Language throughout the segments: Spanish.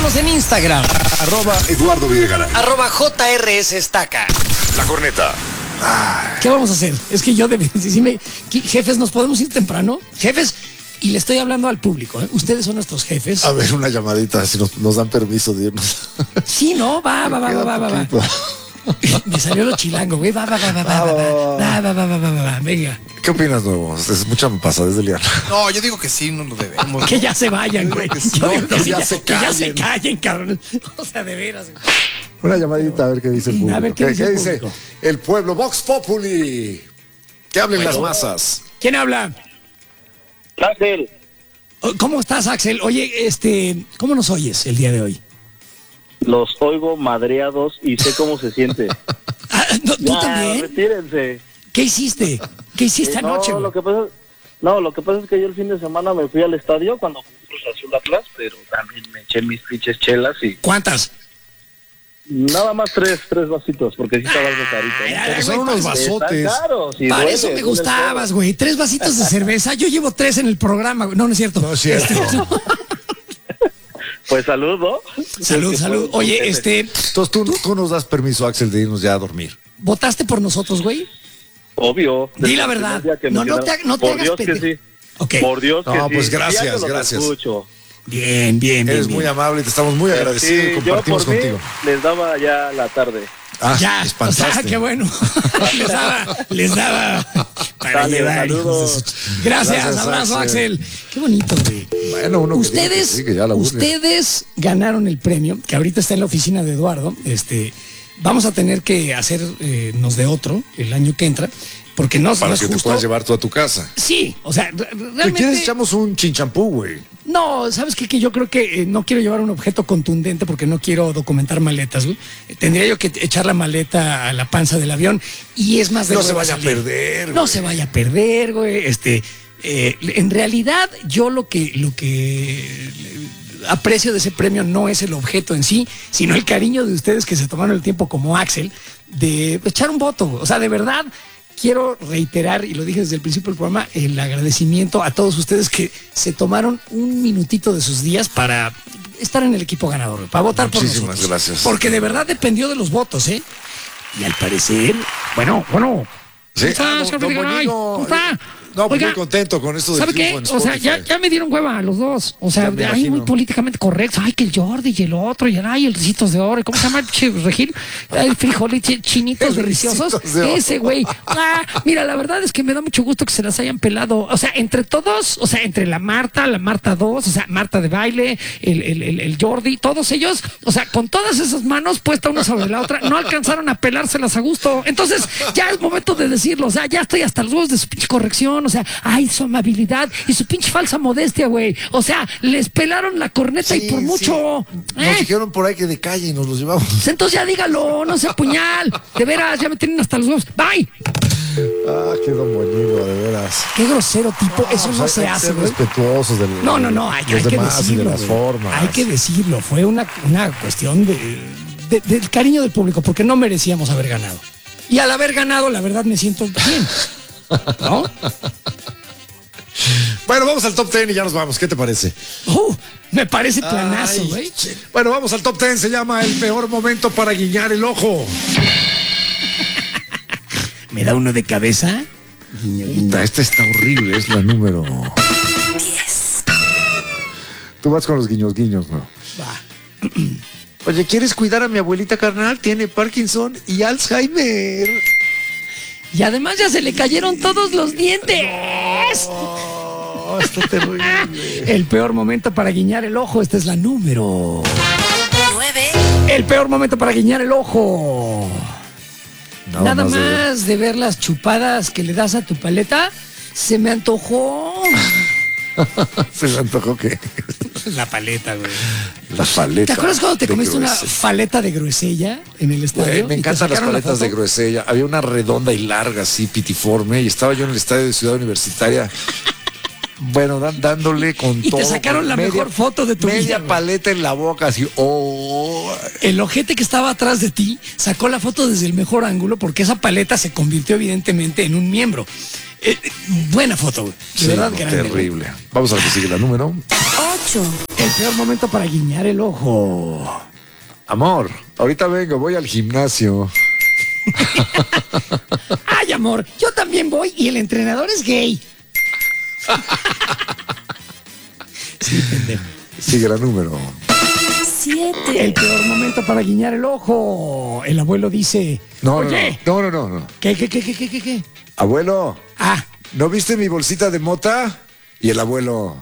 Síganos en Instagram. @Eduardo Videgaray. @JRSestaca. La Corneta. ¿Qué vamos a hacer? Es que yo jefes, ¿nos podemos ir temprano? Jefes, y le estoy hablando al público, ¿eh? Ustedes son nuestros jefes. A ver, una llamadita, si nos dan permiso de irnos. Sí, ¿no? Va. Me salió lo chilango, güey. Va. Venga. ¿Qué opinas, nuevo? Es mucha pasadez de liar. No, yo digo que sí, no lo debemos. Que ya se vayan, güey. Que sí, Yo digo no, que sí, ya se que ya se callen. callen, cabrón. O sea, de veras. Güey. Una llamadita a ver qué dice el público. A ver, ¿qué dice el público? El pueblo? Vox Populi. Que hablen las masas. ¿Quién habla? Ángel, ¿Cómo estás, Axel? Oye, ¿cómo nos oyes el día de hoy? los oigo madreados y sé cómo se siente. ¿Tú Ya, también? retírense. ¿Qué hiciste? ¿Qué hiciste anoche, güey? Lo que pasa es que yo el fin de semana me fui al estadio cuando fue Cruz Azul Atlas, pero también me eché mis pinches chelas y ¿Cuántas? nada más tres vasitos, porque sí estaba algo carito. Ay, ¿no? ay, Pero son güey, unos para vasotes. Están caros, y Para duele, eso me duele gustabas, todo. güey. 3 vasitos de cerveza. Yo llevo 3 en el programa, güey. No, no es cierto. No es cierto. Pues salud, ¿no? Salud. Oye, Entonces tú nos das permiso, Axel, de irnos ya a dormir. ¿votaste por nosotros, güey? Obvio. Di la Desde el verdad. primer día que No te por hagas Dios que pendejo. sí. Ok. Por Dios que No, sí. pues gracias, Diario los gracias. escucho. Bien. Eres muy amable y te estamos muy agradecidos y Sí, yo compartimos por mí contigo. les daba ya la tarde. Ya, o espantaste. sea, qué bueno. les daba para Dale, llevar. saludos. Hijos de su- Gracias, abrazo, Axel. Qué bonito, güey. Bueno, uno que dice que sí, que ya la burle. Ustedes ganaron el premio, que ahorita está en la oficina de Eduardo. Vamos a tener que hacernos de otro el año que entra, porque no Para es que te justo. puedas llevar tú a tu casa. Sí, o sea, Si realmente. quieres echamos un chinchampú, güey. No, ¿sabes qué? Que yo creo que no quiero llevar un objeto contundente porque no quiero documentar maletas, güey. Tendría yo que echar la maleta a la panza del avión y es más de No hueva se vaya a salir. perder, No güey. se vaya a perder, güey. En realidad, yo lo que aprecio de ese premio no es el objeto en sí, sino el cariño de ustedes que se tomaron el tiempo como Axel de echar un voto. O sea, de verdad, quiero reiterar, y lo dije desde el principio del programa, el agradecimiento a todos ustedes que se tomaron un minutito de sus días para estar en el equipo ganador, para votar por nosotros. Muchísimas gracias. Porque de verdad dependió de los votos, ¿eh? Y al parecer, bueno. Sí. ¿Cómo está, señor Videgaray? ¿Cómo está? No, pues Oiga, muy contento con esto del ¿sabe qué? triunfo en O sea, Spotify. ya me dieron hueva a los dos. O sea, Ya me ahí imagino. muy políticamente correcto. Ay, que el Jordi y el otro, y el Ricitos de Oro. ¿Cómo se llama el Regil? El frijoles chinitos El deliciosos. Ricitos de Oro. Ese, güey. Mira, la verdad es que me da mucho gusto que se las hayan pelado. O sea, entre todos, o sea, entre la Marta 2, o sea, Marta de baile, el Jordi, todos ellos, o sea, con todas esas manos puestas una sobre la otra, no alcanzaron a pelárselas a gusto. Entonces, ya es momento de decirlo. O sea, ya estoy hasta los huevos de su pinche corrección. O sea, ay, su amabilidad y su pinche falsa modestia, güey. O sea, les pelaron la corneta y por mucho. Nos dijeron por ahí que de calle y nos los llevamos. Pues entonces ya dígalo, no sea puñal. De veras, ya me tienen hasta los huevos. Bye. Qué don Boñigo, de veras. Qué grosero tipo, eso no Pues se hay que hace, ser güey. respetuosos de No, hay los que demás y decirlo. de las Güey. formas. Hay que decirlo, fue una cuestión del cariño del público, porque no merecíamos haber ganado. Y al haber ganado, la verdad me siento bien. ¿No? Bueno, vamos al top 10 y ya nos vamos. ¿Qué te parece? Me parece planazo, Ay, güey. Bueno, vamos al top 10. Se llama El peor momento para guiñar el ojo. ¿Me da uno de cabeza? Esta está horrible, es la número 10. Tú vas con los guiños, ¿no? Va. Oye, ¿quieres cuidar a mi abuelita carnal? Tiene Parkinson y Alzheimer. Y además ya se le cayeron todos los dientes. Oh, está terrible. El peor momento para guiñar el ojo. Esta es la número 9. El peor momento para guiñar el ojo. Nada más de ver las chupadas que le das a tu paleta, se me antojó. Se me antojó que La paleta, güey. la paleta. ¿Te acuerdas cuando te de comiste una gruesella. paleta de gruesella en el estadio? Güey, me y te encantan las sacaron la paletas de foto? gruesella. Había una redonda y larga, así, pitiforme, y estaba yo en el estadio de Ciudad Universitaria. Bueno, dándole con Y todo. te sacaron con la mejor foto de tu vida, media güey. paleta en la boca, así. El ojete que estaba atrás de ti sacó la foto desde el mejor ángulo porque esa paleta se convirtió evidentemente en un miembro. Buena foto, güey. De Sí, verdad, no, grande. terrible. Vamos a ver si sigue la número. 8. 8. El peor momento para guiñar el ojo. Amor, ahorita vengo, voy al gimnasio. Ay, amor, yo también voy y el entrenador es gay. Sí, pendejo. Sí, gran número. 7. El peor momento para guiñar el ojo. El abuelo dice, No, oye, no. ¿Qué? Abuelo, Ah, ¿no viste mi bolsita de mota? Y el abuelo...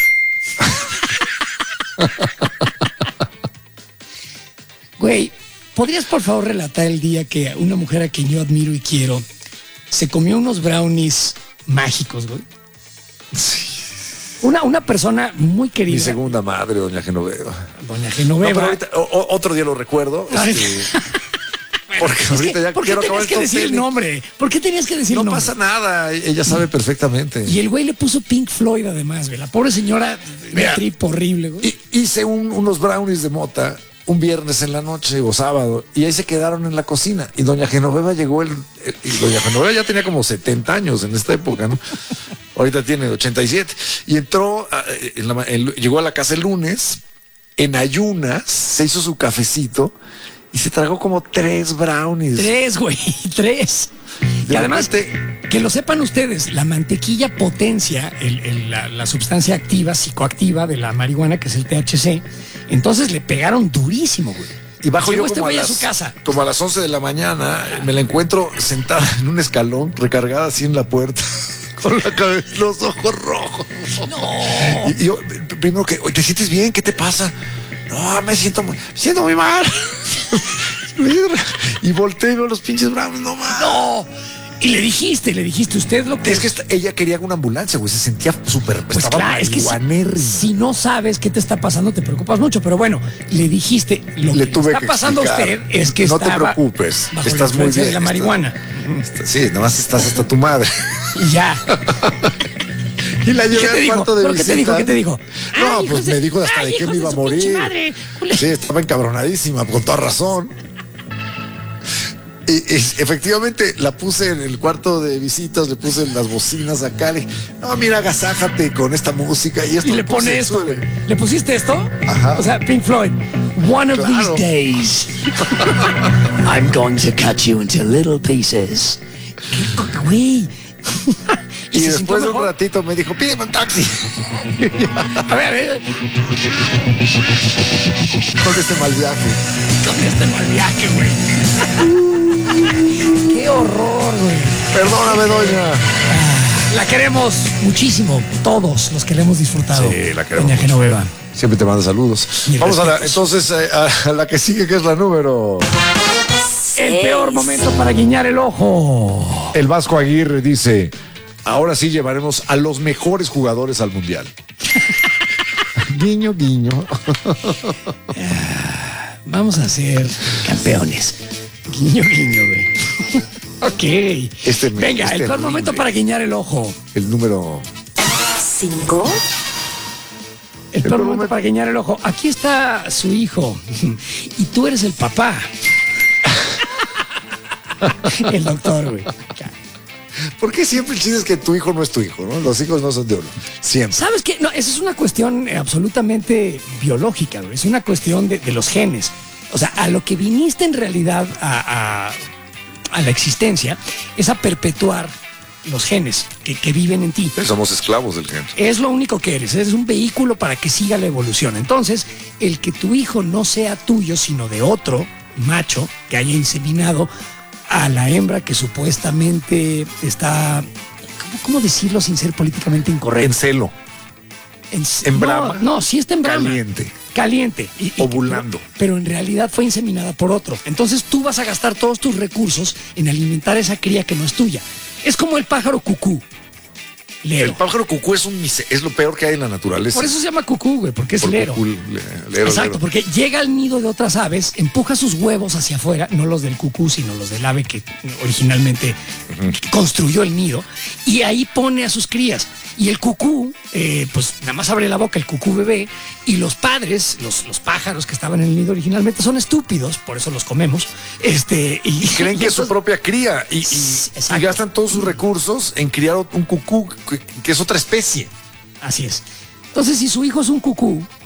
güey, ¿podrías por favor relatar el día que una mujer a quien yo admiro y quiero se comió unos brownies mágicos, güey? Sí. Una persona muy querida. Mi segunda madre, doña Genoveva. Doña No, Genoveva. pero ahorita, otro día lo recuerdo. Porque Es que, ahorita ya ¿por qué quiero acabar tenías que el decir el top 10? nombre? ¿Por qué tenías que decir No el nombre? pasa nada, ella sabe perfectamente. Y el güey le puso Pink Floyd además, güey. La pobre señora, Mira, un trip horrible, güey. Hice unos brownies de mota un viernes en la noche o sábado y ahí se quedaron en la cocina y doña Genoveva llegó y doña Genoveva ya tenía como 70 años en esta época, ¿no? Ahorita tiene 87 y entró, llegó a la casa el lunes en ayunas, se hizo su cafecito y se tragó como 3 brownies. 3, güey, 3. Y De además, repente- que lo sepan ustedes, la mantequilla potencia la sustancia activa, psicoactiva de la marihuana, que es el THC. Entonces le pegaron durísimo, güey. Y bajo Llegó yo este como güey a su casa. como a las 11 de la mañana, me la encuentro sentada en un escalón, recargada así en la puerta, con la cabeza, los ojos rojos. No. Y yo, primero que, oye, ¿te sientes bien? ¿Qué te pasa? No, me siento muy mal. Y volteé y veo los pinches brownies, no más. No. Y le dijiste usted lo que... Es que ella quería una ambulancia, güey, se sentía súper, Pues estaba claro, es que marihuanérrima. si no sabes qué te está pasando, te preocupas mucho. Pero bueno, le dijiste, lo Le que tuve está que pasando a explicar. usted es que No te estaba preocupes, bajo la estás muy influencia bien. de la marihuana. Sí, nada más estás hasta tu madre. Y ya. Y la ¿Qué llevé te al dijo? cuarto de ¿Pero qué te dijo? visita. ¿Qué te dijo? No, Ay, pues hijos de- me dijo hasta ay, de qué hijos me iba a su pinche morir. madre. Sí, estaba encabronadísima, con toda razón. Y efectivamente la puse en el cuarto de visitas, le puse las bocinas acá. Le dije, no, mira, agasájate con esta música. Y esto Y le lo puse, pone esto, sube. güey. ¿Le pusiste esto? Ajá. O sea, Pink Floyd. One of Claro. these days, I'm going to cut you into little pieces. ¿Qué, güey? Y se después sintió de un mejor? ratito me dijo, pídeme un taxi. A ver, Con este mal viaje. con este mal viaje, güey. Qué horror, güey. Perdóname, doña. La queremos muchísimo. Todos los que le hemos disfrutado. Sí, la queremos Doña mucho. Genoveva. Siempre te manda saludos. Mis Vamos a la, respetos. entonces a la que sigue, que es la número. El peor momento para guiñar el ojo. El Vasco Aguirre dice, ahora sí llevaremos a los mejores jugadores al Mundial. Guiño, guiño. Vamos a ser campeones. Guiño, guiño, güey. Ok. Venga, el peor momento para guiñar el ojo. El número... 5. El peor momento para guiñar el ojo. Aquí está su hijo. Y tú eres el papá. El doctor, güey. ¿Por qué siempre el chiste es que tu hijo no es tu hijo, no? Los hijos no son de uno. Siempre. ¿Sabes qué? No, esa es una cuestión absolutamente biológica, güey. Es una cuestión de los genes. O sea, a lo que viniste en realidad a la existencia es a perpetuar los genes que viven en ti. Somos esclavos del género. Es lo único que eres un vehículo para que siga la evolución. Entonces, el que tu hijo no sea tuyo, sino de otro macho que haya inseminado a la hembra que supuestamente está, ¿cómo decirlo sin ser políticamente incorrecto? En celo. En brama. No, sí está en brama. Caliente. Caliente. Ovulando. Pero en realidad fue inseminada por otro. Entonces tú vas a gastar todos tus recursos en alimentar esa cría que no es tuya. Es como el pájaro cucú. Lero. El pájaro cucú es lo peor que hay en la naturaleza. Por eso se llama cucú, güey, porque es Por lero. cucú, lero, Exacto, lero. porque llega al nido de otras aves, empuja sus huevos hacia afuera, no los del cucú, sino los del ave que originalmente construyó el nido, y ahí pone a sus crías. Y el cucú, pues nada más abre la boca el cucú bebé, y los padres, los pájaros que estaban en el nido originalmente, son estúpidos, por eso los comemos. Y Creen que es su propia cría y Exacto. gastan todos sus recursos en criar un cucú que es otra especie. Así es. Entonces, si su hijo es un cucú,